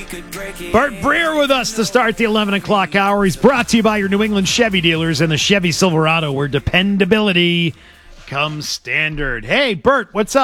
Bert Breer with us to start the 11 o'clock hour. He's brought to you by your New England Chevy dealers and the Chevy Silverado, where dependability comes standard. Hey, Bert, what's up?